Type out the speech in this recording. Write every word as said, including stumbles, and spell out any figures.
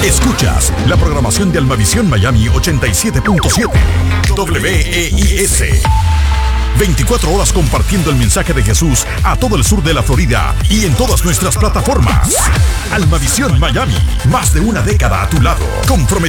Escuchas la programación de Almavisión Miami ochenta y siete punto siete. W E I S. veinticuatro horas compartiendo el mensaje de Jesús a todo el sur de la Florida y en todas nuestras plataformas. Almavisión Miami, más de una década a tu lado. Comprometido